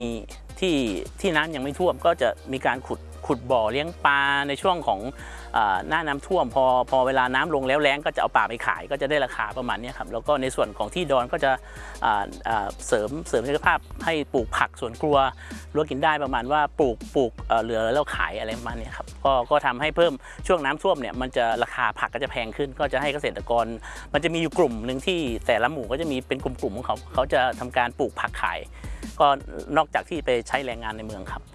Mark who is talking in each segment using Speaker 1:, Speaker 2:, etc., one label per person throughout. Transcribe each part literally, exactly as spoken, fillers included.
Speaker 1: ที่ที่น้ำยังไม่ท่วมก็จะมีการขุดขุดบ่อเลี้ยงปลาในช่วงของหน้าน้ำท่วมพอพอเวลาน้ำลงแล้วแล้งก็จะเอาปลาไปขายก็จะได้ราคาประมาณนี้ครับแล้วก็ในส่วนของที่ดอนก็จะเสริมเสริมศักยภาพให้ปลูกผักสวนครัวรั้วกินได้ประมาณว่าปลูกปลูกเหลือแล้วขายอะไรประมาณนี้ครับก็ก็ทำให้เพิ่มช่วงน้ำท่วมเนี่ยมันจะราคาผักก็จะแพงขึ้นก็จะให้เกษตรกรมันจะมีอยู่กลุ่มหนึ่งที่แต่ละหมู่ก็จะมีเป็นกลุ่มๆของเขาเขาจะทำการปลูกผักขายก็นอกจากที่ไปใช้แรงงานในเมืองครับ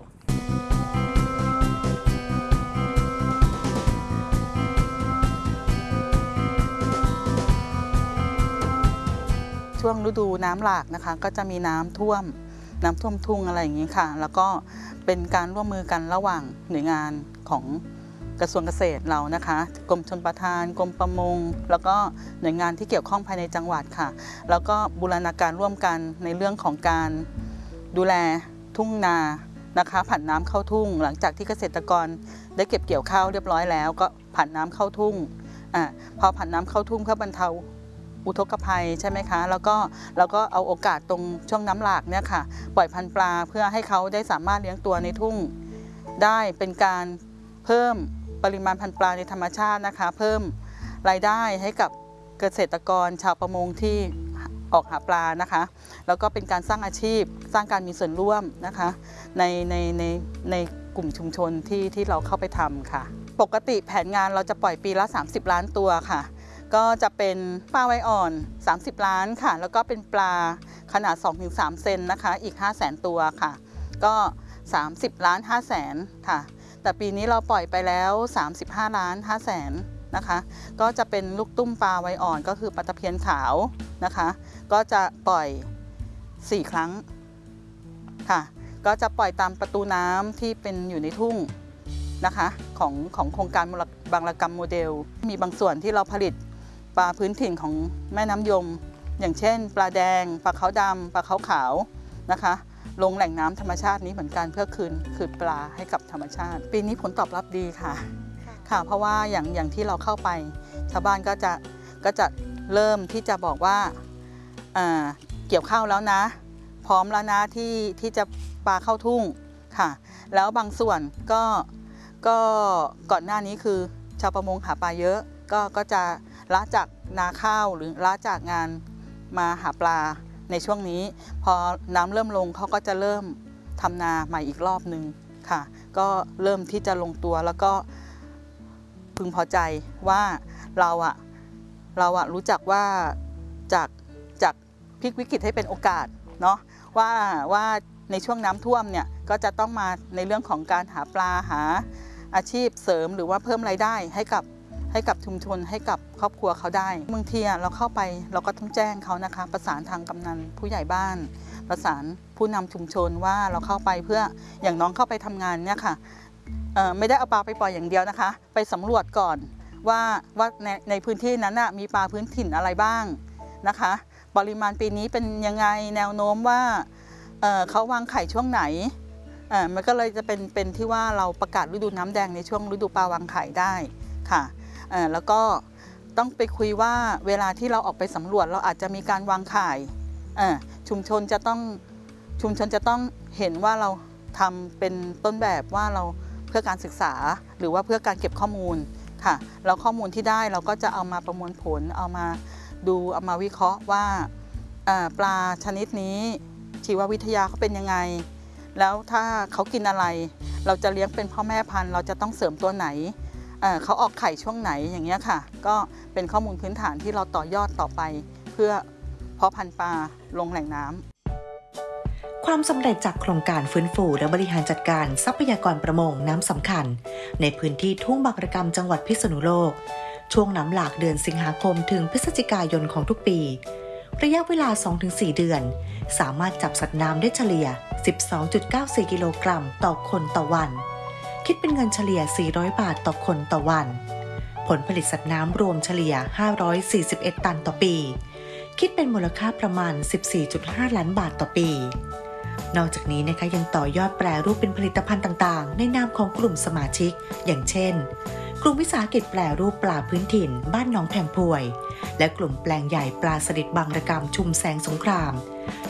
Speaker 2: ช่วงฤดูน้ำหลากนะคะก็จะมีน้ำท่วมน้ำท่วมทุ่งอะไรอย่างนี้ค่ะแล้วก็เป็นการร่วมมือกันระหว่างหน่วยงานของกระทรวงเกษตรเรานะคะกรมชลประทานกรมประมงแล้วก็หน่วยงานที่เกี่ยวข้องภายในจังหวัดค่ะแล้วก็บูรณาการร่วมกันในเรื่องของการดูแลทุ่งนานะคะผันน้ำเข้าทุ่งหลังจากที่เกษตรกรได้เก็บเกี่ยวข้าวเรียบร้อยแล้วก็ผันน้ำเข้าทุ่งอ่าพอผันน้ำเข้าทุ่งเพื่อบรรเทาอุทกภัยใช่ไหมคะแล้วก็แล้วก็เอาโอกาสตรงช่วงน้ำหลากเนี่ยค่ะปล่อยพันธุ์ปลาเพื่อให้เขาได้สามารถเลี้ยงตัวในทุ่งได้เป็นการเพิ่มปริมาณพันธุ์ปลาในธรรมชาตินะคะเพิ่มรายได้ให้กับเกษตรกรชาวประมงที่ออกหาปลานะคะแล้วก็เป็นการสร้างอาชีพสร้างการมีส่วนร่วมนะคะในในในในกลุ่มชุมชนที่ที่เราเข้าไปทำค่ะปกติแผนงานเราจะปล่อยปีละสามสิบล้านตัวค่ะก็จะเป็นปลาไวอ่อนสามสิบล้านค่ะแล้วก็เป็นปลาขนาด สองถึงสาม เซนนะคะอีก ห้าแสน ตัวค่ะก็สามสิบล้านห้าแสนค่ะแต่ปีนี้เราปล่อยไปแล้วสามสิบห้าล้านห้าแสนนะคะก็จะเป็นลูกตุ้มปลาไวอ่อนก็คือปลาตะเพียนขาวนะคะก็จะปล่อยสี่ครั้งค่ะก็จะปล่อยตามประตูน้ำที่เป็นอยู่ในทุ่งนะคะของของโครงการบางระกำโมเดลมีบางส่วนที่เราผลิตปลาพื้นถิ่นของแม่น้ำยมอย่างเช่นปลาแดงปลาขาวดำปลาขาวขาวนะคะลงแหล่งน้ำธรรมชาตินี้เหมือนกันเพื่อคืนคืนปลาให้กับธรรมชาติปีนี้ผลตอบรับดีค่ะค่ะเพราะว่าอย่างอย่างที่เราเข้าไปชาวบ้านก็จะก็จะเริ่มที่จะบอกว่าเกี่ยวข้าวแล้วนะพร้อมแล้วนะที่ที่จะปลาเข้าทุ่งค่ะแล้วบางส่วนก็ก็ก่อนหน้านี้คือชาวประมงหาปลาเยอะก็ก็จะละจากนาข้าวหรือละจากงานมาหาปลาในช่วงนี้พอน้ำเริ่มลงเขาก็จะเริ่มทำนาใหม่อีกรอบนึงค่ะก็เริ่มที่จะลงตัวแล้วก็พึงพอใจว่าเราอะเราอะรู้จักว่าจากจากพลิกวิกฤตให้เป็นโอกาสเนาะว่าว่าในช่วงน้ำท่วมเนี่ยก็จะต้องมาในเรื่องของการหาปลาหาอาชีพเสริมหรือว่าเพิ่มรายได้ให้กับให้กับชุมชนให้กับครอบครัวเขาได้บางทีเราเข้าไปเราก็ต้องแจ้งเขานะคะประสานทางกำนันผู้ใหญ่บ้านประสานผู้นำชุมชนว่าเราเข้าไปเพื่ออย่างน้องเข้าไปทำงานเนี่ยค่ะไม่ได้เอาปลาไปปล่อยอย่างเดียวนะคะไปสำรวจก่อนว่าว่าในในพื้นที่นั้นนะมีปลาพื้นถิ่นอะไรบ้างนะคะปริมาณปีนี้เป็นยังไงแนวโน้มว่า เ, เขาวางไข่ช่วงไหนมันก็เลยจะเป็นเป็นที่ว่าเราประกาศฤดูน้ำแดงในช่วงฤดูปลาวางไข่ได้ค่ะแล้วก็ต้องไปคุยว่าเวลาที่เราออกไปสำรวจเราอาจจะมีการวางข่ายชุมชนจะต้องชุมชนจะต้องเห็นว่าเราทำเป็นต้นแบบว่าเราเพื่อการศึกษาหรือว่าเพื่อการเก็บข้อมูลค่ะแล้วข้อมูลที่ได้เราก็จะเอามาประมวลผลเอามาดูเอามาวิเคราะห์ว่าปลาชนิดนี้ชีววิทยาเขาเป็นยังไงแล้วถ้าเขากินอะไรเราจะเลี้ยงเป็นพ่อแม่พันธุ์เราจะต้องเสริมตัวไหนเขาออกไข่ช่วงไหนอย่างเงี้ยค่ะก็เป็นข้อมูลพื้นฐานที่เราต่อยอดต่อไปเพื่อเพาะพันธุ์ปลาลงแหล่งน้ำ
Speaker 3: ความสำเร็จจากโครงการฟื้นฟูและบริหารจัดการทรัพยากรประมงน้ำสำคัญในพื้นที่ทุ่งบางระกำจังหวัดพิษณุโลกช่วงน้ำหลากเดือนสิงหาคมถึงพฤศจิกายนของทุกปีระยะเวลา สองถึงสี่ เดือนสามารถจับสัตว์น้ำได้เฉลี่ย สิบสองจุดเก้าสี่ กิโลกรัมต่อคนต่อวันคิดเป็นเงินเฉลี่ยสี่ร้อยบาทต่อคนต่อวันผลผลิตสัตว์น้ำรวมเฉลี่ยห้าร้อยสี่สิบเอ็ดตันต่อปีคิดเป็นมูลค่าประมาณ สิบสี่จุดห้า ล้านบาทต่อปีนอกจากนี้นะคะยังต่อยอดแปรรูปเป็นผลิตภัณฑ์ต่างๆในนามของกลุ่มสมาชิกอย่างเช่นกลุ่มวิสาหกิจแปรรูปปลาพื้นถิ่นบ้านหนองแพงพวยและกลุ่มแปลงใหญ่ปลาสลิดบางระกำชุมแสงสงครามที่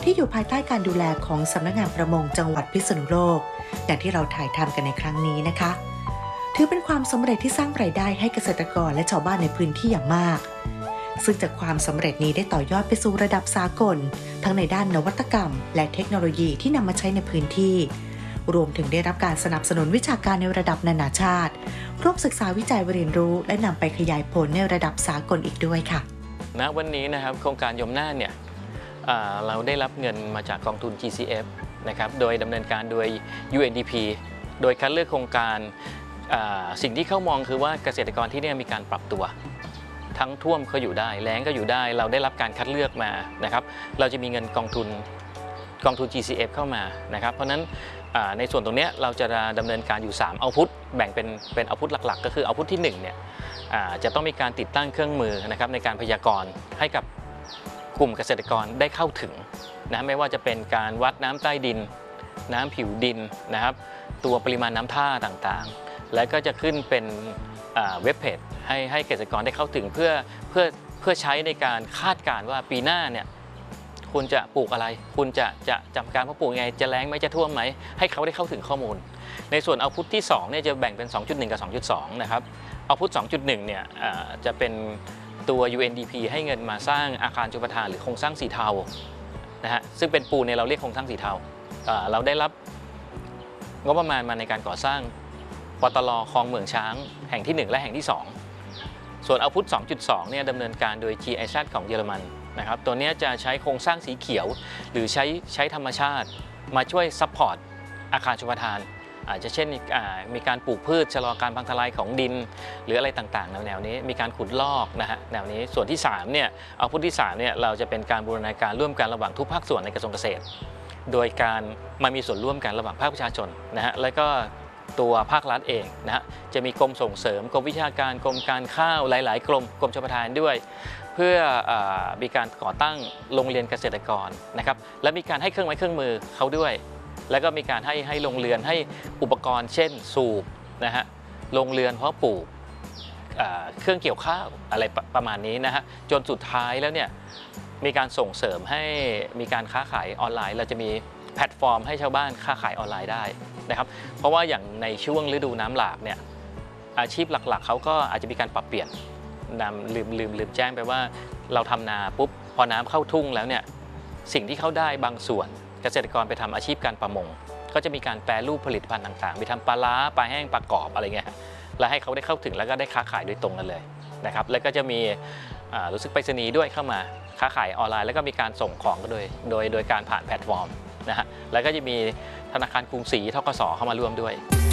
Speaker 3: ที่อยู่ภายใต้การดูแลของสำนักงานประมงจังหวัดพิษณุโลกอย่างที่เราถ่ายทำกันในครั้งนี้นะคะถือเป็นความสำเร็จที่สร้างรายได้ให้เกษตรกรและชาวบ้านในพื้นที่อย่างมากซึ่งจากความสำเร็จนี้ได้ต่อยอดไปสู่ระดับสากลทั้งในด้านนวัตกรรมและเทคโนโลยีที่นำมาใช้ในพื้นที่รวมถึงได้รับการสนับสนุนวิชาการในระดับนานาชาติร่วมศึกษาวิจัยเรียนรู้และนำไปขยายผลในระดับสากลอีกด้วยค่ะ
Speaker 4: ณวันนี้นะครับโครงการยมน่านเนี่ยเราได้รับเงินมาจากกองทุน จี ซี เอฟ นะครับโดยดำเนินการโดย ยู เอ็น ดี พี โดยคัดเลือกโครงการสิ่งที่เขามองคือว่าเกษตรกรที่นี่มีการปรับตัวทั้งท่วมก็อยู่ได้แล้งก็อยู่ได้เราได้รับการคัดเลือกมานะครับเราจะมีเงินกองทุนกองทุน จี ซี เอฟ เข้ามานะครับเพราะนั้นในส่วนตรงนี้เราจะดำเนินการอยู่สามเอาพุตแบ่งเป็นเป็นเอาพุตหลักๆก็คือเอาพุตที่หนึ่งเนี่ยจะต้องมีการติดตั้งเครื่องมือนะครับในการพยากรณ์ให้กับกลุ่มเกษตรกรได้เข้าถึงนะไม่ว่าจะเป็นการวัดน้ำใต้ดินน้ำผิวดินนะครับตัวปริมาณน้ำท่าต่างๆและก็จะขึ้นเป็นเว็บเพจให้ให้เกษตรกรได้เข้าถึงเพื่อเพื่อเพื่อใช้ในการคาดการณ์ว่าปีหน้าเนี่ยคุณจะปลูกอะไรคุณจะจะจำการว่าปลูกไงจะแล้งไหมจะท่วมไหมให้เขาได้เข้าถึงข้อมูลในส่วนเอาพุตที่สองเนี่ยจะแบ่งเป็น สองจุดหนึ่ง กับ สองจุดสอง นะครับเอาพุต สองจุดหนึ่ง เนี่ยจะเป็นตัว ยู เอ็น ดี พี ให้เงินมาสร้างอาคารชลประทานหรือโครงสร้างสีเทานะฮะซึ่งเป็นปูนเนี่ยเราเรียกโครงสร้างสีเทาเราได้รับงบประมาณมาในการก่อสร้างปตล.คลองเหมืองช้างแห่งที่หนึ่งและแห่งที่สองส่วนเอาพุต สองจุดสอง เนี่ยดำเนินการโดย จี ไอ แซด ของเยอรมันนะครับตัวนี้จะใช้โครงสร้างสีเขียวหรือใช้ใช้ธรรมชาติมาช่วยซัพพอร์ตอาคารชลประทานอาจจะเช่นมีการปลูกพืชชะลอการพังทลายของดินหรืออะไรต่างๆแนวๆนี้มีการขุดลอกนะฮะแนวนี้ส่วนที่สามเนี่ยเอาพุตที่สามเนี่ยเราจะเป็นการบูรณาการร่วมกันระหว่างทุกภาคส่วนในกระทรวงเกษตรโดยการมามีส่วนร่วมกันระหว่างภาคประชาชนนะฮะแล้วก็ตัวภาครัฐเองนะฮะจะมีกรมส่งเสริมกรมวิชาการกรมการข้าวหลายๆกรมกรมชลประทานด้วยเพื่อมีการก่อตั้งโรงเรียนเกษตรกรนะครับและมีการให้เครื่องไม้เครื่องมือเขาด้วยแล้วก็มีการให้ให้โรงเรือนให้อุปกรณ์เช่นสูบนะฮะโรงเรือนเพาะปลูกเครื่องเกี่ยวข้าวอะไรประมาณนี้นะฮะจนสุดท้ายแล้วเนี่ยมีการส่งเสริมให้มีการค้าขายออนไลน์เราจะมีแพลตฟอร์มให้ชาวบ้านค้าขายออนไลน์ได้นะครับเพราะว่าอย่างในช่วงฤดูน้ำหลากเนี่ยอาชีพหลักๆเขาก็อาจจะมีการปรับเปลี่ยนนำลืมลืมลืมแจ้งไปว่าเราทำนาปุ๊บพอน้ำเข้าทุ่งแล้วเนี่ยสิ่งที่เขาได้บางส่วนเกษตรกรไปทำอาชีพการประมงก็จะมีการแปรรูปผลิตภัณฑ์ต่างๆไปทำปลาล้าปลาแห้งปลากรอบอะไรเงี้ยแล้วให้เขาได้เข้าถึงแล้วก็ได้ค้าขายโดยตรงกันเลยนะครับแล้วก็จะมีรู้สึกไปรษณีย์ด้วยเข้ามาค้าขายออนไลน์แล้วก็มีการส่งของก็โดยโดยโดยการผ่านแพลตฟอร์มนะฮะแล้วก็จะมีธนาคารกรุงศรี ธกส.เข้ามาร่วมด้วย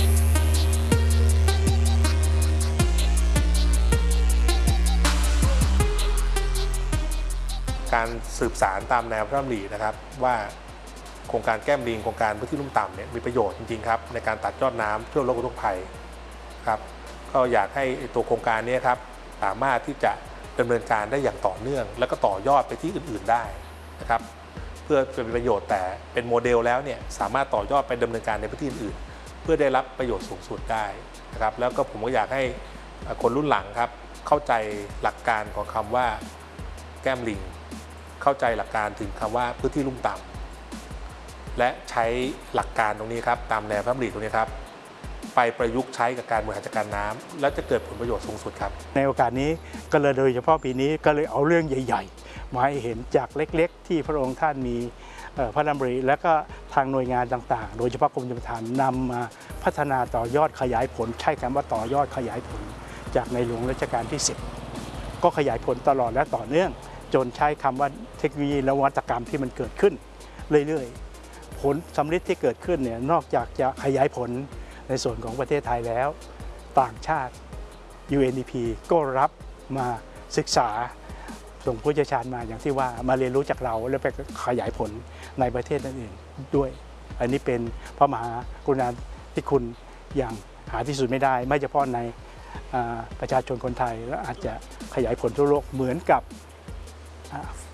Speaker 5: การสืบสารตามแนวพระราชดำรินะครับว่าโครงการแก้มลิงโครงการพื้นที่ลุ่มต่ำเนี่ยมีประโยชน์จริงๆครับในการตัดยอดน้ำช่วยลดอุทกภัยครับก็อยากให้ตัวโครงการนี้ครับสามารถที่จะดำเนินการได้อย่างต่อเนื่องแล้วก็ต่อยอดไปที่อื่นๆได้นะครับเพื่อเป็นประโยชน์แต่เป็นโมเดลแล้วเนี่ยสามารถต่อยอดไปดำเนินการในพื้นที่อื่นๆเพื่อได้รับประโยชน์สูงสุดได้นะครับแล้วก็ผมก็อยากให้คนรุ่นหลังครับเข้าใจหลักการของคำว่าแก้มลิงเข้าใจหลักการถึงคำว่าพื้นที่ลุ่มต่ำและใช้หลักการตรงนี้ครับตามแนวพระราชดำริตรงนี้ครับไปประยุกต์ใช้กับการบริหารจัดการน้ำและจะเกิดผลประโยชน์สูงสุดครับ
Speaker 6: ในโอกาสนี้ก็เลยโดยเฉพาะปีนี้ก็เลยเอาเรื่องใหญ่ๆมาให้เห็นจากเล็กๆที่พระองค์ท่านมีพระดำริและก็ทางหน่วยงานต่างๆโดยเฉพาะกรมชลประทานนำมาพัฒนาต่อยอดขยายผลใช้คำว่าต่อยอดขยายผลจากในหลวงรัชกาลที่สิบก็ขยายผลตลอดและต่อเนื่องจนใช้คำว่าเทคโนโลยีและนวัตกรรมที่มันเกิดขึ้นเรื่อยๆผลสำเร็จที่เกิดขึ้นเนี่ยนอกจากจะขยายผลในส่วนของประเทศไทยแล้วต่างชาติ ยู เอ็น ดี พี ก็รับมาศึกษาส่งผู้เชี่ยวชาญมาอย่างที่ว่ามาเรียนรู้จากเราแล้วไปขยายผลในประเทศอื่นๆด้วยอันนี้เป็นพระมหากรุณาธิคุณอย่างหาที่สุดไม่ได้ไม่เฉพาะในประชาชนคนไทยแล้วอาจจะขยายผลทั่วโลกเหมือนกับ